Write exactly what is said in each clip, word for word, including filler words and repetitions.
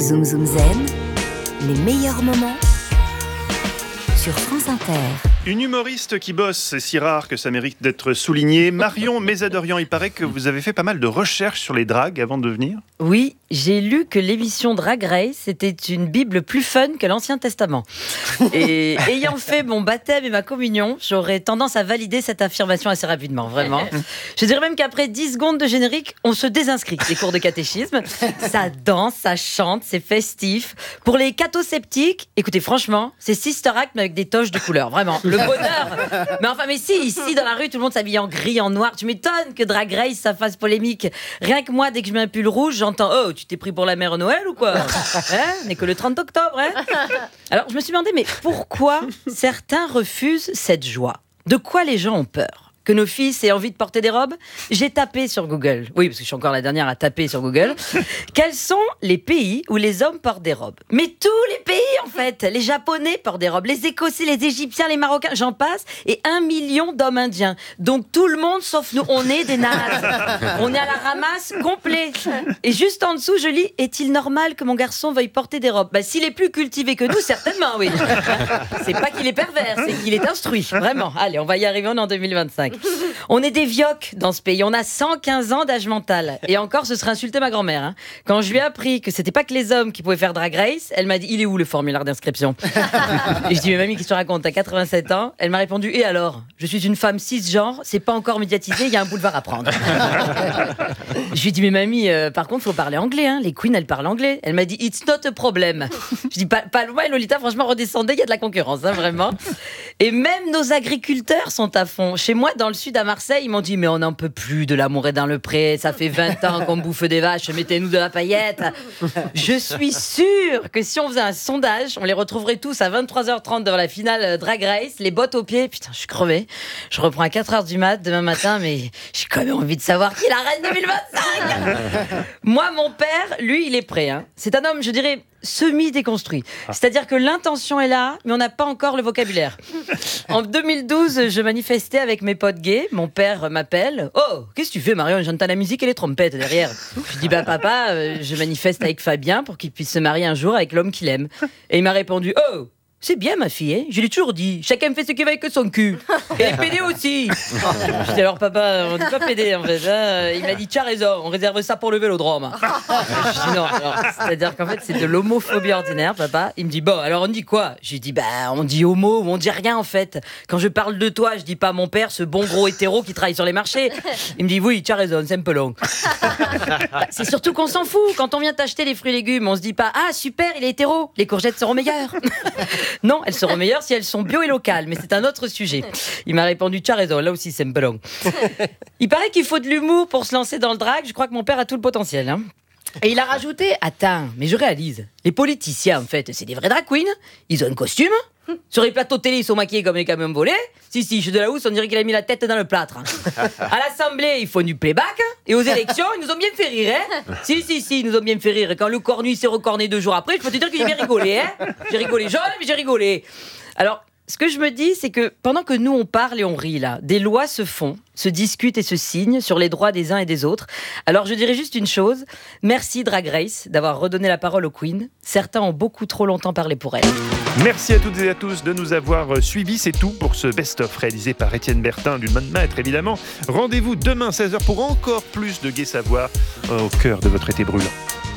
Zoom Zoom Zen, les meilleurs moments sur France Inter. Une humoriste qui bosse, c'est si rare que ça mérite d'être souligné. Marion Mézadorian, il paraît que vous avez fait pas mal de recherches sur les dragues avant de venir. Oui, j'ai lu que l'émission Drag Race était une bible plus fun que l'Ancien Testament. Et ayant fait mon baptême et ma communion, j'aurais tendance à valider cette affirmation assez rapidement, vraiment. Je dirais même qu'après dix secondes de générique, on se désinscrit des cours de catéchisme. Ça danse, ça chante, c'est festif. Pour les cathosceptiques, écoutez, franchement, c'est Sister Act mais avec des toches de couleur, vraiment. Le bonheur. Mais enfin, mais si, ici, dans la rue, tout le monde s'habille en gris, en noir. Tu m'étonnes que Drag Race, ça fasse polémique. Rien que moi, dès que je mets un pull rouge, j'entends « Oh, tu t'es pris pour la mère Noël ou quoi ?» Hein, n'est que le trente octobre, hein. Alors, je me suis demandé, mais pourquoi certains refusent cette joie ? De quoi les gens ont peur ? Que nos fils aient envie de porter des robes ? J'ai tapé sur Google. Oui, parce que je suis encore la dernière à taper sur Google. Quels sont les pays où les hommes portent des robes ? Mais tous les pays, en fait. Les Japonais portent des robes, les Écossais, les Égyptiens, les Marocains, j'en passe. Et un million d'hommes indiens. Donc tout le monde, sauf nous, on est des nazes. On est à la ramasse complet. Et juste en dessous, je lis « Est-il normal que mon garçon veuille porter des robes ?» Bah, s'il est plus cultivé que nous, certainement, oui. C'est pas qu'il est pervers, c'est qu'il est instruit. Vraiment. Allez, on va y arriver, on est en deux mille vingt-cinq. On est des vioques dans ce pays. On a cent quinze ans d'âge mental. Et encore, ce serait insulter ma grand-mère. Hein. Quand je lui ai appris que c'était pas que les hommes qui pouvaient faire Drag Race, elle m'a dit « Il est où le formulaire d'inscription ?» Et je dis « Mais mamie, qu'est-ce que tu racontes ? T'as quatre-vingt-sept ans ?» Elle m'a répondu « Et alors ? Je suis une femme cisgenre, c'est pas encore médiatisé, il y a un boulevard à prendre. » Je lui ai dit « Mais mamie, euh, par contre, faut parler anglais. Hein. Les queens, elles parlent anglais. » Elle m'a dit « It's not a problem. » Je dis pas, pas loin, Lolita, franchement, redescendez, il y a de la concurrence, hein, vraiment. Et même nos agriculteurs sont à fond. Chez moi, dans le sud, à Marseille, ils m'ont dit « Mais on n'en peut plus de l'amour et dans le pré. Ça fait vingt ans qu'on bouffe des vaches. Mettez-nous de la paillette. » Je suis sûre que si on faisait un sondage, on les retrouverait tous à vingt-trois heures trente devant la finale Drag Race, les bottes aux pieds. Putain, je suis crevée. Je reprends à quatre heures du mat demain matin, mais j'ai quand même envie de savoir qui est la reine deux mille vingt-cinq. Moi, mon père, lui, il est prêt. Hein. C'est un homme, je dirais, semi-déconstruit. C'est-à-dire que l'intention est là, mais on n'a pas encore le vocabulaire. En deux mille douze, je manifestais avec mes potes gays. Mon père m'appelle. « Oh, qu'est-ce que tu fais, Marion ? J'entends la musique et les trompettes derrière. » Je dis « Bah papa, euh, je manifeste avec Fabien pour qu'il puisse se marier un jour avec l'homme qu'il aime. » Et il m'a répondu « Oh, c'est bien ma fille, hein. Je l'ai toujours dit. Chacun fait ce qu'il veut avec son cul. Et les pédés aussi. » Je dis alors papa, on dit pas pédé en fait. Hein. Il m'a dit tu as raison, on réserve ça pour le vélodrome. Je dis non. Alors, c'est-à-dire qu'en fait c'est de l'homophobie ordinaire, papa. Il me dit bon, alors on dit quoi ? J'ai dit bah on dit homo ou on dit rien en fait. Quand je parle de toi, je dis pas mon père, ce bon gros hétéro qui travaille sur les marchés. Il me dit oui, tu as raison, c'est un peu long. Bah, c'est surtout qu'on s'en fout. Quand on vient t'acheter les fruits et légumes, on se dit pas ah super, il est hétéro, les courgettes seront meilleures. Non, elles seront meilleures si elles sont bio et locales, mais c'est un autre sujet. Il m'a répondu, tu as raison, là aussi c'est un peu long. Il paraît qu'il faut de l'humour pour se lancer dans le drag, je crois que mon père a tout le potentiel. Hein. Et il a rajouté, attends, mais je réalise, les politiciens en fait, c'est des vrais drag queens, ils ont un costume, sur les plateaux télé ils sont maquillés comme des camions volés, si si, je suis de la housse, on dirait qu'il a mis la tête dans le plâtre. À l'Assemblée, ils font du playback, et aux élections, ils nous ont bien fait rire, hein. Si si si, ils nous ont bien fait rire, quand le cornu s'est recorné deux jours après, je peux te dire que j'ai bien rigolé, hein. J'ai rigolé jaune, mais j'ai rigolé. Alors, ce que je me dis, c'est que pendant que nous on parle et on rit là, des lois se font, se discutent et se signent sur les droits des uns et des autres. Alors je dirais juste une chose, merci Drag Race d'avoir redonné la parole aux queens. Certains ont beaucoup trop longtemps parlé pour elles. Merci à toutes et à tous de nous avoir suivis. C'est tout pour ce best-of réalisé par Étienne Bertin du Monde Maître, évidemment. Rendez-vous demain seize heures pour encore plus de gai savoir au cœur de votre été brûlant.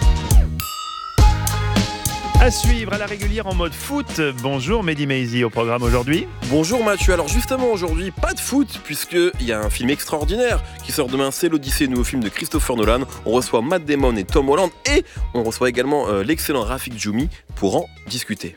À suivre à la régulière en mode foot. Bonjour Mehdi Maizi au programme aujourd'hui. Bonjour Mathieu. Alors justement aujourd'hui, pas de foot puisqu'il y a un film extraordinaire qui sort demain, c'est l'Odyssée, nouveau film de Christopher Nolan. On reçoit Matt Damon et Tom Holland et on reçoit également euh, l'excellent Rafik Djoumi pour en discuter.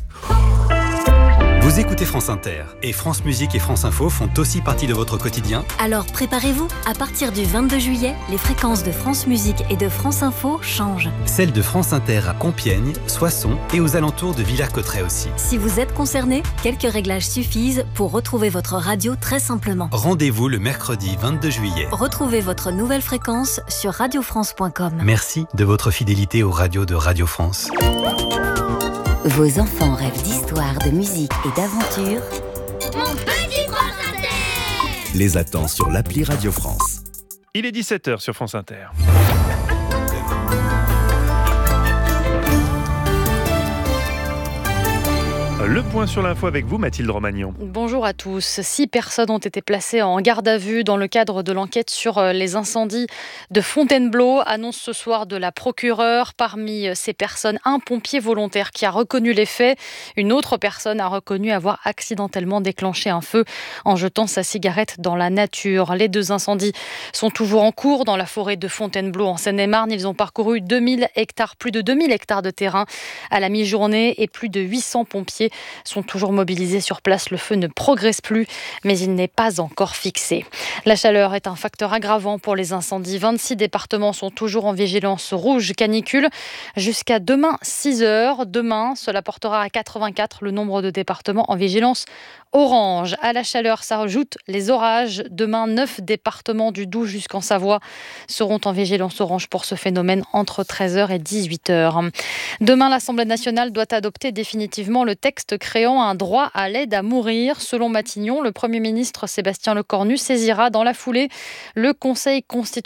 Vous écoutez France Inter et France Musique et France Info font aussi partie de votre quotidien. Alors préparez-vous, à partir du vingt-deux juillet, les fréquences de France Musique et de France Info changent. Celles de France Inter à Compiègne, Soissons et aux alentours de Villers-Cotterêts aussi. Si vous êtes concerné, quelques réglages suffisent pour retrouver votre radio très simplement. Rendez-vous le mercredi vingt-deux juillet. Retrouvez votre nouvelle fréquence sur radio france point com. Merci de votre fidélité aux radios de Radio France. Vos enfants rêvent d'histoire, de musique et d'aventure. Mon petit France Inter. Les attend sur l'appli Radio France. Il est dix-sept heures sur France Inter. point sur l'info avec vous, Mathilde Romagnan. Bonjour à tous. Six personnes ont été placées en garde à vue dans le cadre de l'enquête sur les incendies de Fontainebleau. Annonce ce soir de la procureure. Parmi ces personnes, un pompier volontaire qui a reconnu les faits. Une autre personne a reconnu avoir accidentellement déclenché un feu en jetant sa cigarette dans la nature. Les deux incendies sont toujours en cours dans la forêt de Fontainebleau en Seine-et-Marne. Ils ont parcouru deux mille hectares, plus de deux mille hectares de terrain à la mi-journée et plus de huit cents pompiers sont toujours mobilisés sur place. Le feu ne progresse plus, mais il n'est pas encore fixé. La chaleur est un facteur aggravant pour les incendies. vingt-six départements sont toujours en vigilance rouge canicule jusqu'à demain six heures. Demain, cela portera à quatre-vingt-quatre le nombre de départements en vigilance orange. À la chaleur s'ajoutent les orages. Demain, neuf départements du Doubs jusqu'en Savoie seront en vigilance orange pour ce phénomène entre treize heures et dix-huit heures. Demain, l'Assemblée nationale doit adopter définitivement le texte créant un droit à l'aide à mourir. Selon Matignon, le Premier ministre Sébastien Lecornu saisira dans la foulée le Conseil constitutionnel